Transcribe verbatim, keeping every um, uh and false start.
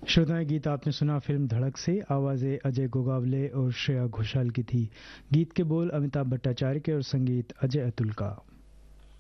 श्रोताएं, गीत आपने सुना फिल्म धड़क से। आवाज़ें अजय गोगावले और श्रेया घोषाल की थी। गीत के बोल अमिताभ भट्टाचार्य के और संगीत अजय अतुल का।